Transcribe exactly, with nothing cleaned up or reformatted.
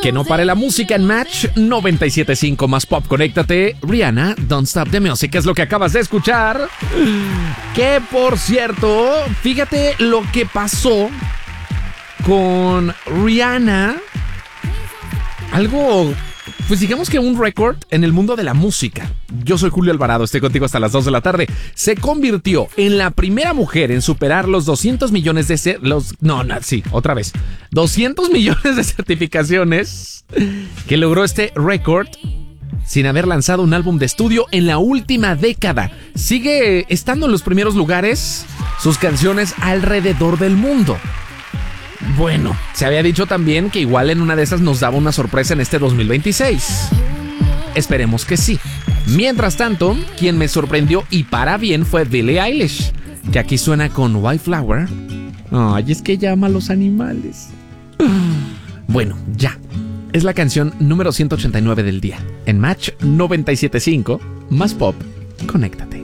Que no pare la música en Match noventa y siete punto cinco más pop. Conéctate, Rihanna, Don't Stop the Music, es lo que acabas de escuchar. Que por cierto, fíjate lo que pasó con Rihanna. Algo, pues digamos que un récord en el mundo de la música. Yo soy Julio Alvarado, estoy contigo hasta las dos de la tarde. Se convirtió en la primera mujer en superar los doscientos millones de... Cer- los, no, no, sí, otra vez. doscientos millones de certificaciones que logró este récord sin haber lanzado un álbum de estudio en la última década. Sigue estando en los primeros lugares sus canciones alrededor del mundo. Bueno, se había dicho también que igual en una de esas nos daba una sorpresa en este dos mil veintiséis. Esperemos que sí. Mientras tanto, quien me sorprendió y para bien fue Billie Eilish, que aquí suena con White Flower. Ay, es que ella ama a los animales. Bueno, ya. Es la canción número ciento ochenta y nueve del día. En Match noventa y siete punto cinco, más pop, conéctate.